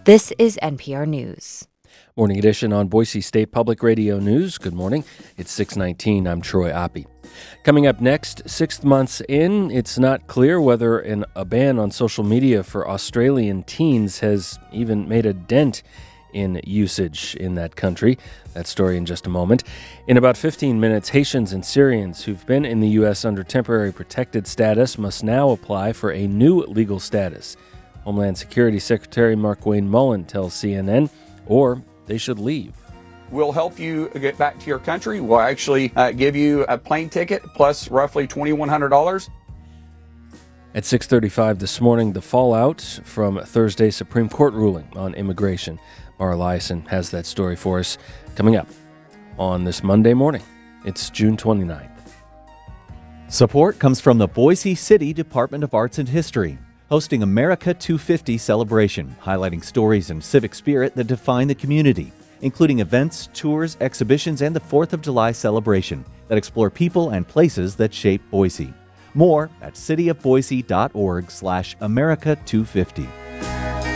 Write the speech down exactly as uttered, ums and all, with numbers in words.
This is N P R News. Morning edition on Boise State Public Radio News. Good morning. It's six nineteen. I'm Troy Oppie. Coming up next, six months in, it's not clear whether an, a ban on social media for Australian teens has even made a dent in usage in that country. That story in just a moment. In about fifteen minutes, Haitians and Syrians who've been in the U S under temporary protected status must now apply for a new legal status. Homeland Security Secretary Markwayne Mullin tells C N N, or they should leave. We'll help you get back to your country. We'll actually uh, give you a plane ticket plus roughly twenty-one hundred dollars. At six thirty-five this morning, the fallout from Thursday's Supreme Court ruling on immigration. Mara Liasson has that story for us coming up on this Monday morning. It's June twenty-ninth. Support comes from the Boise City Department of Arts and History, hosting America two fifty celebration, highlighting stories and civic spirit that define the community, including events, tours, exhibitions, and the fourth of July celebration that explore people and places that shape Boise. More at cityofboise.org slash America 250.